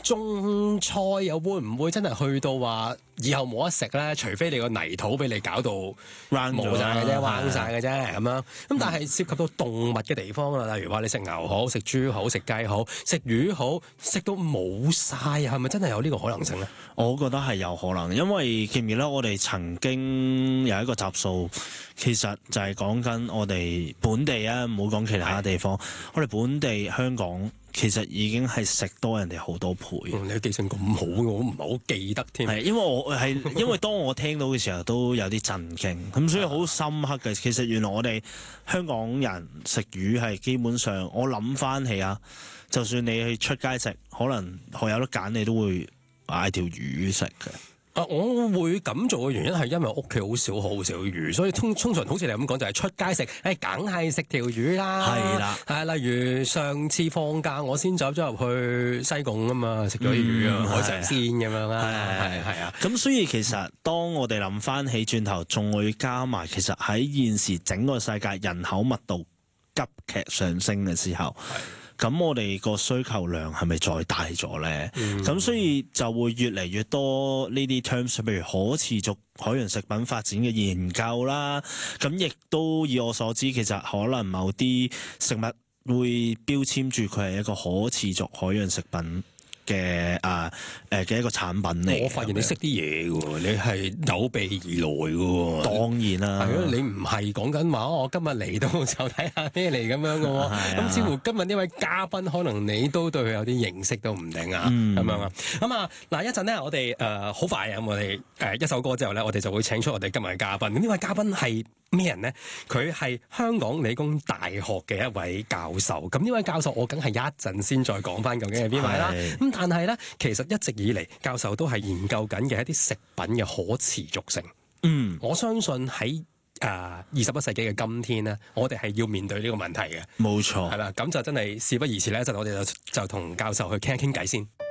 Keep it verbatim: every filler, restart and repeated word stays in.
種菜又會唔會真係去到話以後冇得食咧？除非你個泥土俾你搞到冇晒嘅啫，彎晒嘅啫咁樣。咁但係涉及到動物嘅地方啦，例如話你食牛好、食豬好、食雞好、食魚好，食到冇晒，係咪真係有呢個可能性咧？ 我覺得係有可能，因為記唔記得我哋曾經有一個集數，其實就係講緊我哋本地啊，唔好講其他地方，我哋本地香港其實已經係食多人哋好多倍。 嗯、你記性咁好，我唔係好記得添。 係因為我係因為當我聽到嘅時候都有啲震驚，咁所以好深刻嘅。其實原來我哋香港人食魚係基本上，我諗翻起啊，就算你去出街食，可能我有得揀，你都會嗌條魚食嘅。 啊，我會咁做嘅原因係因為屋企好少好少魚，所以通通常好似你咁講就係、是、出街食，誒梗係食條魚啦。 係啦， 係例如上次放假我先走咗入去西貢啊嘛，食咗啲魚啊，海上鮮咁樣啦。係係啊， 咁所以其實當我哋諗翻起轉頭，仲會加埋其實喺現時整個世界人口密度急劇上升嘅時候。咁我哋個需求量係咪再大咗咧？咁、嗯、所以就會越嚟越多呢啲 terms，譬如可持續海洋食品發展嘅研究啦。咁亦都以我所知，其實可能某啲食物會標籤住佢係一個可持續海洋食品嘅啊誒嘅一個產品嚟。 我發現你識啲嘢嘅喎，你係有備而來嘅喎。 當然啦， 係咯，你唔係講緊話我今日嚟到就睇下咩嚟咁樣嘅喎。咁似乎今日呢位嘉賓可能你都對佢有啲認識都唔定啊，咁、嗯、樣啊。咁啊嗱，一陣呢，我哋誒好快啊，我哋誒一首歌之後咧，我哋就會請出我哋今日嘅嘉賓。呢位嘉賓係咩人呢？佢係香港理工大學嘅一位教授。咁呢位教授我梗係一陣先再講翻究竟係邊位啦。咁但係咧，其實一直以嚟教授都係研究緊嘅一啲食品嘅可持續性。嗯，我相信喺誒二十一世紀嘅今天呢，我哋係要面對呢個問題嘅。 冇錯， 係啦，咁就真係事不宜遲咧，一陣我哋就就同教授去傾一傾偈先。